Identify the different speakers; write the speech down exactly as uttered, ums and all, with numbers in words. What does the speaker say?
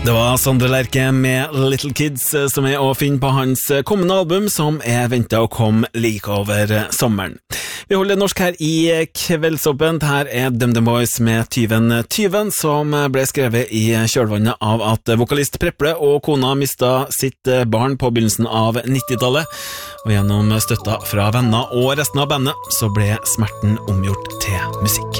Speaker 1: Det var Sondre Lerche med Little Kids som er å finne på hans kommende album som er ventet å komme like over sommeren. Vi holder norsk her i Kveldsåpent. Her er DumDum Boys med Tyven Tyven som ble skrevet i kjølvannet av at vokalist Preple og kona mistet sitt barn på begynnelsen av nittitallet, og gjennom støtta fra venner og resten av bandet så ble smerten omgjort til musikk.